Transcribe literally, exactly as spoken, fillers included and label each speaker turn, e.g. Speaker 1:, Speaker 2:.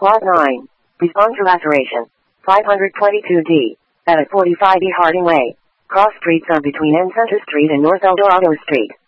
Speaker 1: Lot nine. Respond to laceration. five twenty-two D. At forty-five E Harding Way. Cross streets are between N Center Street and North Eldorado Street.